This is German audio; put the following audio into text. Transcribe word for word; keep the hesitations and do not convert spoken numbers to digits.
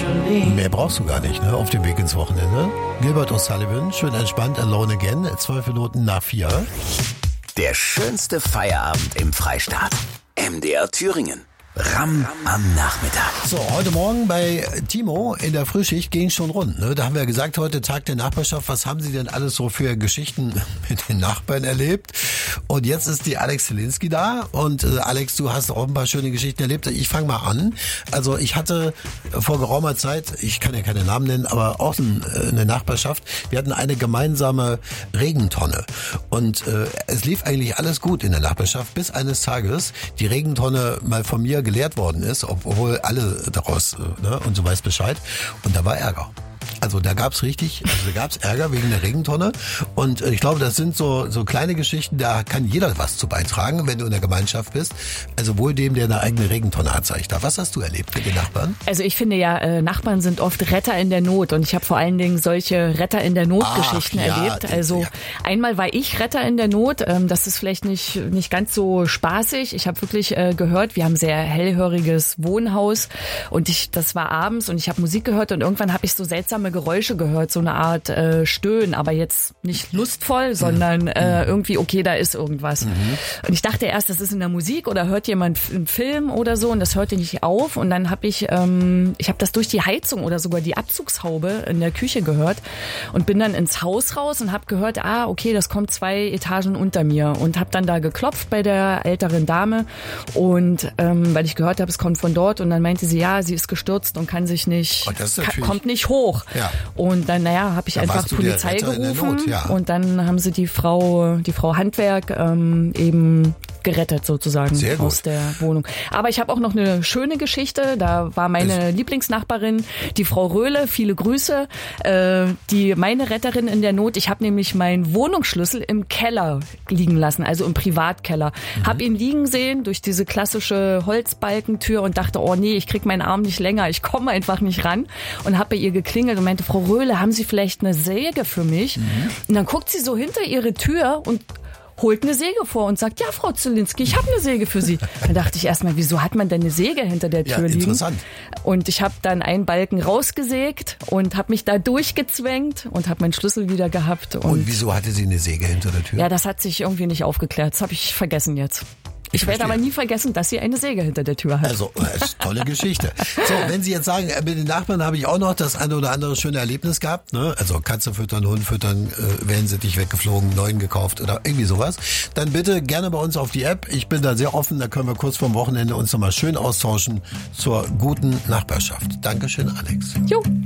Mehr brauchst du gar nicht, ne? Auf dem Weg ins Wochenende. Gilbert O'Sullivan, schön entspannt, Alone Again, zwölf Minuten nach vier. Der schönste Feierabend im Freistaat. M D R Thüringen. Ram am Nachmittag. So, heute Morgen bei Timo in der Frühschicht ging schon rund. Ne? Da haben wir gesagt, heute Tag der Nachbarschaft. Was haben Sie denn alles so für Geschichten mit den Nachbarn erlebt? Und jetzt ist die Alex Zielinski da. Und äh, Alex, du hast auch ein paar schöne Geschichten erlebt. Ich fange mal an. Also ich hatte vor geraumer Zeit, ich kann ja keine Namen nennen, aber auch ein, eine Nachbarschaft. Wir hatten eine gemeinsame Regentonne. Und äh, es lief eigentlich alles gut in der Nachbarschaft, bis eines Tages die Regentonne mal von mir geleert worden ist, obwohl alle daraus, ne, und so weiß Bescheid. Und da war Ärger. Also da gab's richtig, also da gab's Ärger wegen der Regentonne. Und ich glaube, das sind so so kleine Geschichten, da kann jeder was zu beitragen, wenn du in der Gemeinschaft bist. Also wohl dem, der eine eigene Regentonne hat, sag ich da. Was hast du erlebt mit den Nachbarn? Also ich finde ja, äh, Nachbarn sind oft Retter in der Not. Und ich habe vor allen Dingen solche Retter in der Not-Geschichten ja, erlebt. Also ja. Einmal war ich Retter in der Not. Ähm, das ist vielleicht nicht nicht ganz so spaßig. Ich habe wirklich äh, gehört, wir haben ein sehr hellhöriges Wohnhaus. Und ich, das war abends und ich habe Musik gehört. Und irgendwann habe ich so seltsame Geräusche gehört, so eine Art äh, Stöhnen, aber jetzt nicht lustvoll, sondern äh, irgendwie, okay, da ist irgendwas. Mhm. Und ich dachte erst, das ist in der Musik oder hört jemand einen Film oder so und das hörte nicht auf und dann habe ich, ähm, ich habe das durch die Heizung oder sogar die Abzugshaube in der Küche gehört und bin dann ins Haus raus und habe gehört, ah, okay, das kommt zwei Etagen unter mir und habe dann da geklopft bei der älteren Dame und ähm, weil ich gehört habe, es kommt von dort und dann meinte sie, ja, sie ist gestürzt und kann sich nicht, oh, kann, kommt nicht hoch. Ja. Und dann, naja, habe ich da einfach Polizei gerufen Not, ja. Und dann haben sie die Frau, die Frau Handwerk ähm, eben gerettet sozusagen aus der Wohnung. Aber ich habe auch noch eine schöne Geschichte. Da war meine ist Lieblingsnachbarin, die Frau Röhle. Viele Grüße. Äh, die meine Retterin in der Not. Ich habe nämlich meinen Wohnungsschlüssel im Keller liegen lassen, also im Privatkeller. Mhm. Habe ihn liegen sehen durch diese klassische Holzbalkentür und dachte, oh nee, ich krieg meinen Arm nicht länger, ich komme einfach nicht ran und habe bei ihr geklingelt und meinte, Frau Röhle, haben Sie vielleicht eine Säge für mich? Mhm. Und dann guckt sie so hinter ihre Tür und holt eine Säge vor und sagt, ja, Frau Zielinski, ich habe eine Säge für Sie. Dann dachte ich erstmal, wieso hat man denn eine Säge hinter der Tür ja, liegen? Interessant. Und ich habe dann einen Balken rausgesägt und habe mich da durchgezwängt und habe meinen Schlüssel wieder gehabt. Und, und wieso hatte sie eine Säge hinter der Tür? Ja, das hat sich irgendwie nicht aufgeklärt. Das habe ich vergessen jetzt. Ich, ich werde aber nie vergessen, dass sie eine Säge hinter der Tür hat. Also, das ist tolle Geschichte. So, wenn Sie jetzt sagen, mit den Nachbarn habe ich auch noch das eine oder andere schöne Erlebnis gehabt, ne? Also Katze füttern, Hund füttern, äh, werden sie dich weggeflogen, neuen gekauft oder irgendwie sowas, dann bitte gerne bei uns auf die App. Ich bin da sehr offen, da können wir kurz vorm Wochenende uns nochmal schön austauschen zur guten Nachbarschaft. Dankeschön, Alex. Jo.